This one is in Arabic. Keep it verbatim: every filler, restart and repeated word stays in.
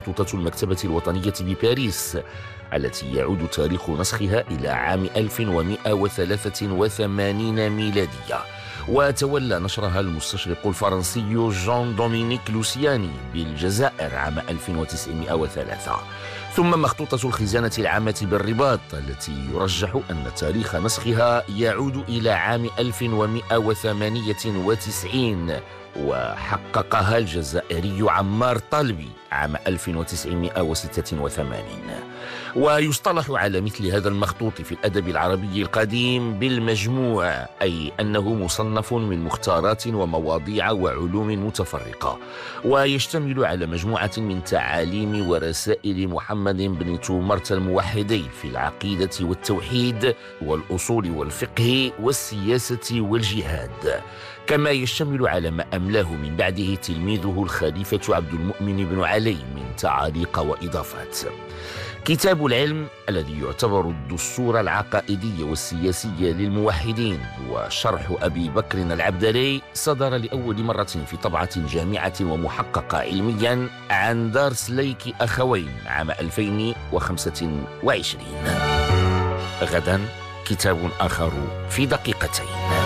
مخطوطة المكتبة الوطنية بباريس التي يعود تاريخ نسخها إلى عام ألف ومئة وثلاثة وثمانين ميلادية، وتولى نشرها المستشرق الفرنسي جان دومينيك لوسياني بالجزائر عام ألف وتسعمئة وثلاثة. ثم مخطوطة الخزانة العامة بالرباط التي يرجح أن تاريخ نسخها يعود إلى عام ألف ومئة وثمانية وتسعين، وحققها الجزائري عمار طالبي عام ألف وتسعمئة وستة وثمانين. ويصطلح على مثل هذا المخطوط في الأدب العربي القديم بالمجموع، أي أنه مصنف من مختارات ومواضيع وعلوم متفرقة، ويشتمل على مجموعة من تعاليم ورسائل محمد بن تومرت الموحدي في العقيدة والتوحيد والأصول والفقه والسياسة والجهاد، كما يشتمل على ما أملاه من بعده تلميذه الخليفة عبد المؤمن بن علي من تعاليق وإضافات. كتاب العلم الذي يعتبر الدستور العقائدي والسياسي للموحدين وشرح أبي بكر العبدلي صدر لأول مرة في طبعة جامعة ومحققة علميا عن دار سليك أخوين عام ألفين وخمسة وعشرين. غدا كتاب آخر في دقيقتين.